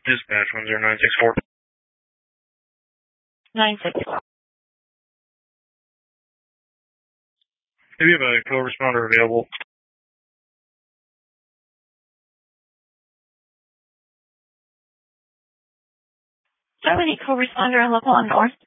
Dispatch 10964. 964. Do you have a co-responder available? Do you have any co-responder on level on north?